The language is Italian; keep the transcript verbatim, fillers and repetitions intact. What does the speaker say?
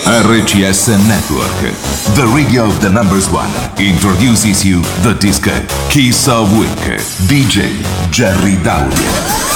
R C S Network, the radio of the numbers one, introduces you the disco Kiss of Week, D J Jerry Dauria.